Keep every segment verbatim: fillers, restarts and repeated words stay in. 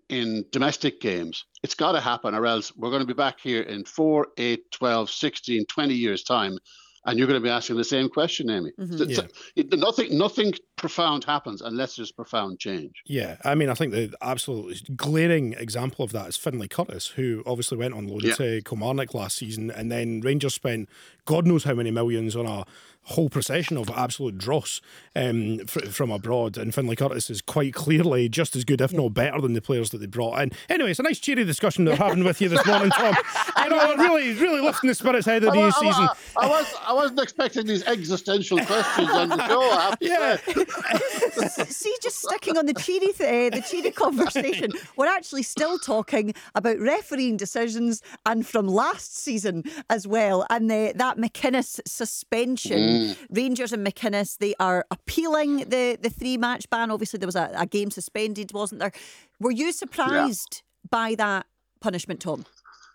in domestic games. It's got to happen, or else we're going to be back here in four, eight, twelve, sixteen, twenty years' time, and you're going to be asking the same question, Amy. Mm-hmm. Yeah. It, nothing, nothing profound happens unless there's profound change. Yeah, I mean, I think the absolute glaring example of that is Finlay Curtis, who obviously went on loan yeah. to Kilmarnock last season, and then Rangers spent God knows how many millions on a whole procession of absolute dross um, fr- from abroad, and Finlay Curtis is quite clearly just as good, if yeah. not better, than the players that they brought in. Anyway, it's a nice cheery discussion that we're having with you this morning, Tom. You know, really, really lifting the spirits ahead of the new season. I, I, I, was, I wasn't expecting these existential questions on the show, I have to yeah. say. See, just sticking on the cheery, th- the cheery conversation, we're actually still talking about refereeing decisions, and from last season as well, and the, that McInnes suspension. Mm. Rangers and McInnes, they are appealing the, the three-match ban. Obviously, there was a, a game suspended, wasn't there? Were you surprised yeah. by that punishment, Tom?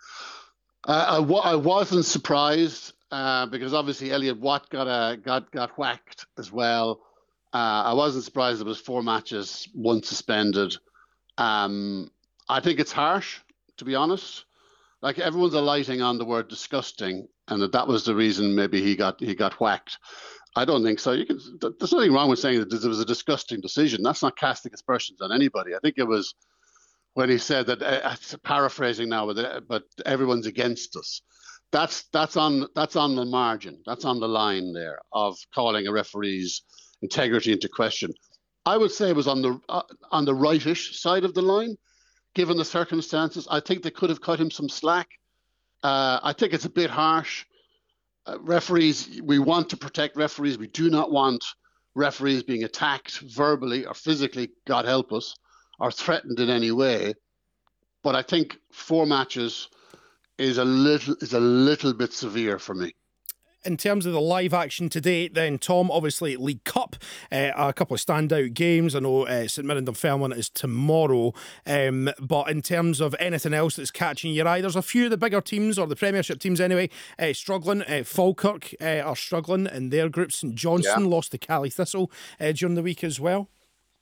Uh, I, w- I wasn't surprised uh, because obviously Elliot Watt got a, got got whacked as well. Uh, I wasn't surprised there was four matches, one suspended. Um, I think it's harsh, to be honest. Like, everyone's alighting on the word disgusting, and that that was the reason maybe he got he got whacked. I don't think so. You can. There's nothing wrong with saying that there was a disgusting decision. That's not casting aspersions on anybody. I think it was when he said that. Uh, paraphrasing now, but, but everyone's against us. That's that's on that's on the margin. That's on the line there of calling a referee's integrity into question. I would say it was on the uh, on the rightish side of the line. Given the circumstances, I think they could have cut him some slack. Uh, I think it's a bit harsh. Uh, referees, we want to protect referees. We do not want referees being attacked verbally or physically, God help us, or threatened in any way. But I think four matches is a little is a little bit severe for me. In terms of the live action today, then, Tom, obviously League Cup, uh, a couple of standout games. I know uh, St Mirren Dunfermline is tomorrow, um, but in terms of anything else that's catching your eye, there's a few of the bigger teams, or the Premiership teams anyway, uh, struggling. Uh, Falkirk uh, are struggling in their group. St Johnstone yeah. lost to Cally Thistle uh, during the week as well.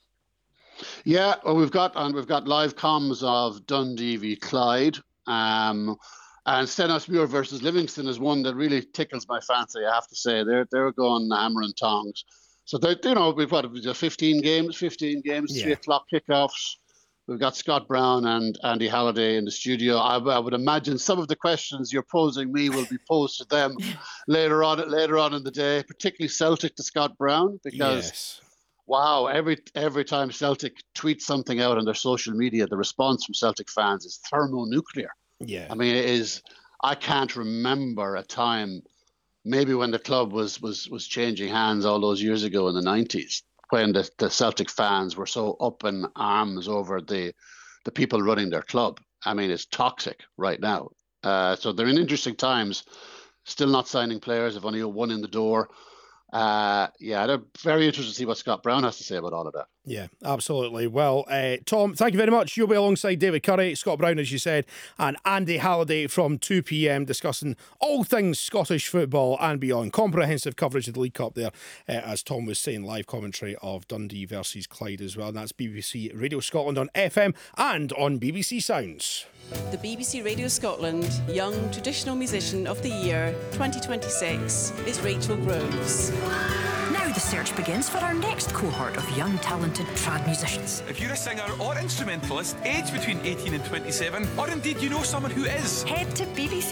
Yeah, well, we've got and we've got live comms of Dundee v Clyde. Um, And Stenhousemuir versus Livingston is one that really tickles my fancy, I have to say. They're they're going hammer and tongs. So, they, you know, we've got fifteen games, fifteen games, yeah. three o'clock kickoffs. We've got Scott Brown and Andy Halliday in the studio. I, I would imagine some of the questions you're posing me will be posed to them later on later on in the day, particularly Celtic to Scott Brown, because, yes. wow, every every time Celtic tweets something out on their social media, the response from Celtic fans is thermonuclear. Yeah, I mean, it is. I can't remember a time, maybe when the club was was was changing hands all those years ago in the nineties, when the, the Celtic fans were so up in arms over the the people running their club. I mean, it's toxic right now. Uh, so they're in interesting times. Still not signing players. Have only one in the door. Uh, yeah, they're very interested to see what Scott Brown has to say about all of that. Yeah, absolutely. Well, uh, Tom, thank you very much. You'll be alongside David Curry, Scott Brown, as you said, and Andy Halliday from two p.m. discussing all things Scottish football and beyond. Comprehensive coverage of the League Cup there, uh, as Tom was saying, live commentary of Dundee versus Clyde as well. And that's B B C Radio Scotland on F M and on B B C Sounds. The B B C Radio Scotland Young Traditional Musician of the Year twenty twenty-six is Rachel Groves. Now the search begins for our next cohort of young talented trad musicians. If you're a singer or instrumentalist aged between eighteen and twenty-seven, or indeed you know someone who is, head to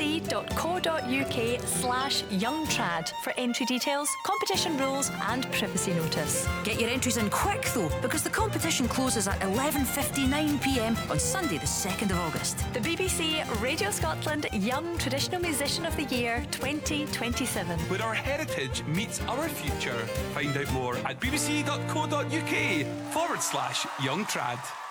bbc.co.uk slash young trad for entry details, competition rules and privacy notice. Get your entries in quick though, because the competition closes at eleven fifty-nine p.m. on Sunday the second of August. The B B C Radio Scotland Young Traditional Musician of the Year twenty twenty-seven. Where our heritage meets our future. Find out more at bbc.co.uk forward slash young trad.